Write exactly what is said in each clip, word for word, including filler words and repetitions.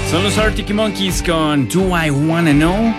Son los Arctic Monkeys con Do I Wanna Know.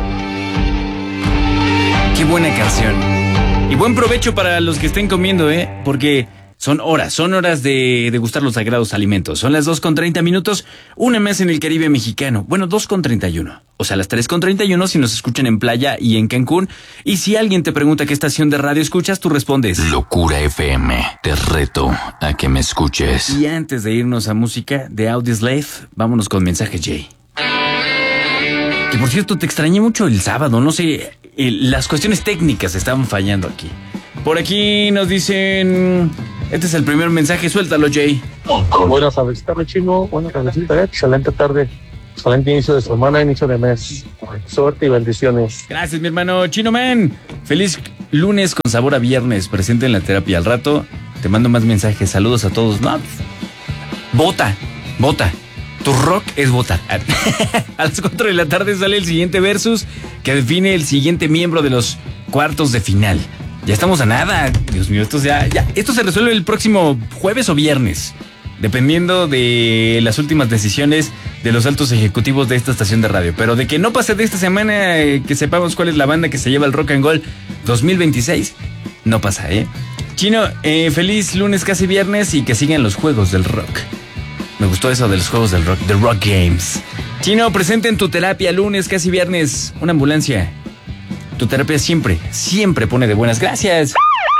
Qué buena canción. Y buen provecho para los que estén comiendo, ¿eh? Porque son horas, son horas de degustar los sagrados alimentos. Son las dos con treinta minutos, una más en el Caribe mexicano. Bueno, dos con treinta y uno. O sea, las tres con treinta y uno si nos escuchan en Playa y en Cancún. Y si alguien te pregunta qué estación de radio escuchas, tú respondes Locura F M. Te reto a que me escuches. Y antes de irnos a música de Audioslave, vámonos con mensaje, Jay. Que por cierto, te extrañé mucho el sábado. No sé, el, las cuestiones técnicas estaban fallando aquí. Por aquí nos dicen... Este es el primer mensaje, suéltalo, Jay. Buenas tardes, Chino. Buenas tardes, excelente tarde. Excelente inicio de semana, inicio de mes. Suerte y bendiciones. Gracias, mi hermano Chino Man. Feliz lunes con sabor a viernes. Presente en la terapia. Al rato te mando más mensajes. Saludos a todos. No, vota, vota. Tu rock es votar. A las cuatro de la tarde sale el siguiente versus que define el siguiente miembro de los cuartos de final. Ya estamos a nada. Dios mío, esto ya, ya, esto se resuelve el próximo jueves o viernes, dependiendo de las últimas decisiones de los altos ejecutivos de esta estación de radio. Pero de que no pase de esta semana, eh, que sepamos cuál es la banda que se lleva el Rock and Roll dos mil veintiséis, no pasa, ¿eh? Chino, eh, feliz lunes casi viernes y que sigan los juegos del rock. Me gustó eso de los juegos del rock, The Rock Games. Chino, presente en tu terapia lunes casi viernes, una ambulancia. Tu terapia siempre, siempre pone de buenas. Gracias.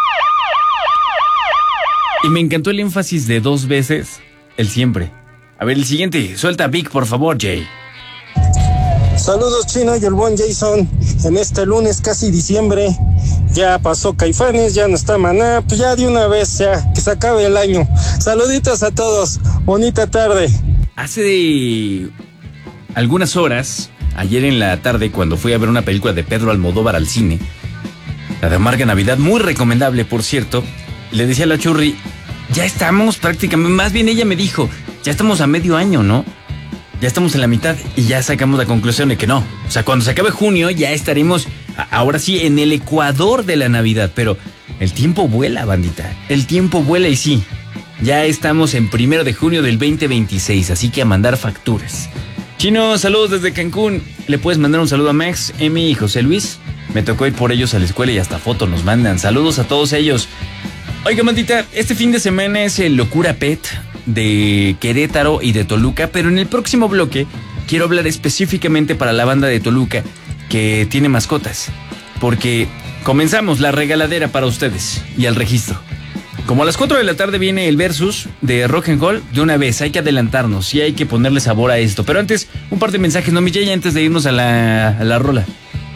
Y me encantó el énfasis de dos veces, el siempre. A ver, el siguiente. Suelta Vic, por favor, Jay. Saludos, Chino y el buen Jason. En este lunes casi diciembre, ya pasó Caifanes, ya no está Maná. Pues ya de una vez, ya, que se acabe el año. Saluditos a todos. Bonita tarde. Hace de algunas horas... Ayer en la tarde, cuando fui a ver una película de Pedro Almodóvar al cine, la de Amarga Navidad, muy recomendable, por cierto, le decía a la Churri, ya estamos prácticamente, más bien ella me dijo, ya estamos a medio año, ¿no? Ya estamos en la mitad y ya sacamos la conclusión de que no. O sea, cuando se acabe junio ya estaremos, ahora sí, en el ecuador de la Navidad, pero el tiempo vuela, bandita, el tiempo vuela y sí, ya estamos en primero de junio del veinte veintiséis, así que a mandar facturas. Chino, saludos desde Cancún. ¿Le puedes mandar un saludo a Max, Emi y José Luis? Me tocó ir por ellos a la escuela y hasta foto nos mandan. Saludos a todos ellos. Oiga, mandita, este fin de semana es el Locura Pet de Querétaro y de Toluca, pero en el próximo bloque quiero hablar específicamente para la banda de Toluca que tiene mascotas, porque comenzamos la regaladera para ustedes y el registro. Como a las cuatro de la tarde viene el versus de Rock and Roll, de una vez hay que adelantarnos y hay que ponerle sabor a esto. Pero antes, un par de mensajes, ¿no, mi Jay? Antes de irnos a la, a la rola.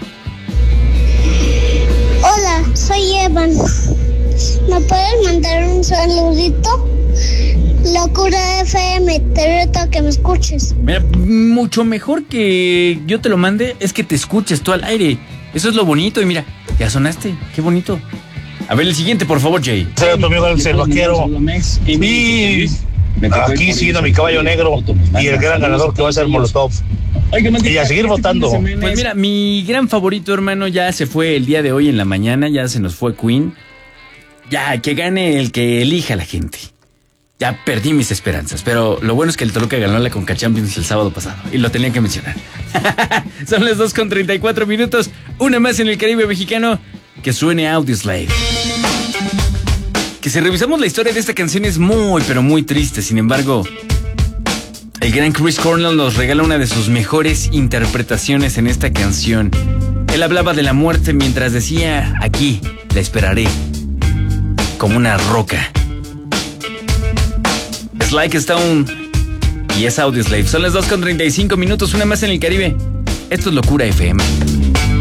Hola, soy Evan. ¿Me puedes mandar un saludito? Locura F M, te reto a que me escuches. Mira, mucho mejor que yo te lo mande es que te escuches tú al aire. Eso es lo bonito y mira, ya sonaste, qué bonito. A ver, el siguiente, por favor, Jay. Soy tu amigo el vaquero. Y aquí siguiendo a mi caballo negro y el gran ganador que va a ser Molotov. Y a seguir votando. Pues mira, mi gran favorito, hermano, ya se fue el día de hoy en la mañana, ya se nos fue Queen. Ya, que gane el que elija la gente. Ya perdí mis esperanzas, pero lo bueno es que el Toluca ganó la Conca Champions el sábado pasado, y lo tenía que mencionar. Son las dos con treinta y cuatro minutos, una más en el Caribe mexicano. Que suene Audioslave. Que si revisamos la historia de esta canción es muy, pero muy triste. Sin embargo, el gran Chris Cornell nos regala una de sus mejores interpretaciones en esta canción. Él hablaba de la muerte mientras decía, aquí la esperaré, como una roca. Es Like a Stone y es Audioslave. Son las dos con treinta y cinco minutos, una más en el Caribe. Esto es Locura F M.